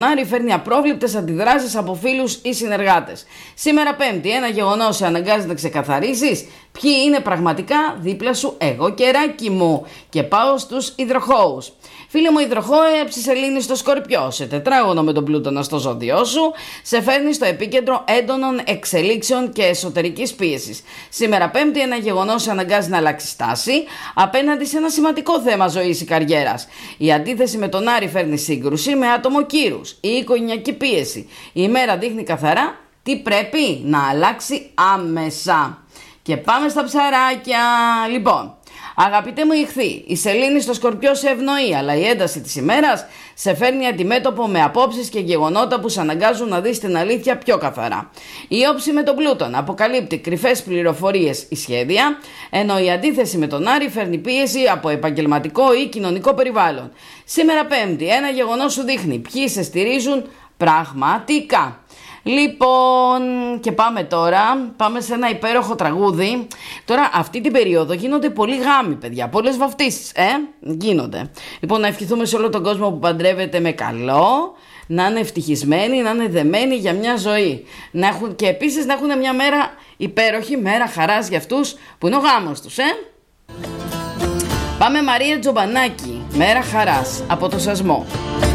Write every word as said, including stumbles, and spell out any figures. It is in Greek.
Άρη φέρνει απρόβλεπτες αντιδράσεις από φίλους ή συνεργάτες. Σήμερα Πέμπτη, ένα γεγονός σε αναγκάζει να ξεκαθαρίσεις ποιοι είναι πραγματικά δίπλα σου, εγώ κεράκι μου. Και πάω στους υδροχόους. Φίλε μου υδροχόε, ψησελήνη στο Σκορπιό, σε τετράγωνο με τον Πλούτονα στο ζώδιό σου, σε φέρνει στο επίκεντρο έντονων εξελίξεων και εσωτερικής πίεσης. Σήμερα Πέμπτη, ένα γεγονός σε αναγκάζει να αλλάξει στάση απέναντι σε ένα σημαντικό θέμα ζωής ή καριέρας. Η αντίθεση με τον Άρη φέρνει σύγκρουση με άτομο κύρους ή οικογενειακή πίεση. Η ημέρα δείχνει καθαρά τι πρέπει να αλλάξει άμεσα. Και πάμε στα ψαράκια. Λοιπόν, αγαπητέ μου Ιχθύ, η σελήνη στο Σκορπιό σε ευνοεί, αλλά η ένταση της ημέρας σε φέρνει αντιμέτωπο με απόψεις και γεγονότα που σε αναγκάζουν να δεις την αλήθεια πιο καθαρά. Η όψη με τον Πλούτον αποκαλύπτει κρυφές πληροφορίες ή σχέδια, ενώ η αντίθεση με τον Άρη φέρνει πίεση από επαγγελματικό ή κοινωνικό περιβάλλον. Σήμερα Πέμπτη, ένα γεγονός σου δείχνει ποιοι σε στηρίζουν πραγματικά. Λοιπόν, και πάμε τώρα, πάμε σε ένα υπέροχο τραγούδι. Τώρα αυτή την περίοδο γίνονται πολλοί γάμοι, παιδιά, πολλές βαφτίσεις, ε, γίνονται. Λοιπόν, να ευχηθούμε σε όλο τον κόσμο που παντρεύεται με καλό, να είναι ευτυχισμένοι, να είναι δεμένοι για μια ζωή. Να έχουν, και επίσης να έχουν μια μέρα υπέροχη, μέρα χαράς για αυτούς που είναι ο γάμος τους, ε. Πάμε Μαρία Τζομπανάκη, μέρα χαράς, από το Σασμό.